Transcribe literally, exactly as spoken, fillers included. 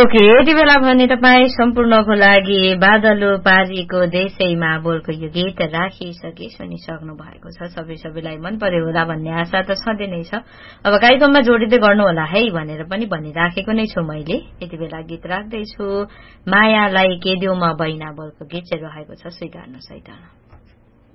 Okay यति बेला भने तपाईँ सम्पूर्णको लागि बादलो पारीको देशैमा बोलको यो गीत राखिसके सुनिसक्नु भएको छ। सबै सबैलाई मन पर्यो होला भन्ने आशा त छँदै नै छ। अब कार्यक्रममा जोडिँदै गर्नु होला है भनेर पनि भनिराखेको नै छु मैले। यति बेला गीत राख्दैछु मायालाई के देऊ म बैना बोलको गीत चाहिँ रहेको छ, स्वीकार्नु सहित।